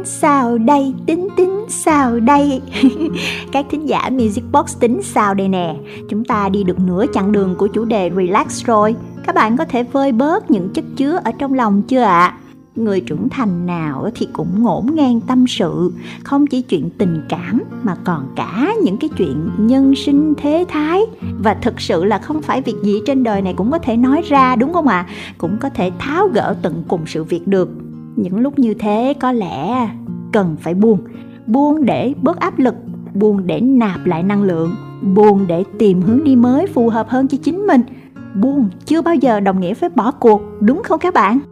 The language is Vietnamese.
sao đây, tính sao đây. Các thính giả Music Box tính sao đây nè. Chúng ta đi được nửa chặng đường của chủ đề relax rồi. Các bạn có thể vơi bớt những chất chứa ở trong lòng chưa ạ? Người trưởng thành nào thì cũng ngổn ngang tâm sự, không chỉ chuyện tình cảm mà còn cả những cái chuyện nhân sinh thế thái. Và thực sự là không phải việc gì trên đời này cũng có thể nói ra, đúng không ạ? Cũng có thể tháo gỡ tận cùng sự việc được. Những lúc như thế có lẽ cần phải buông để bớt áp lực, buông để nạp lại năng lượng, buông để tìm hướng đi mới phù hợp hơn cho chính mình. Buông chưa bao giờ đồng nghĩa với bỏ cuộc, đúng không các bạn?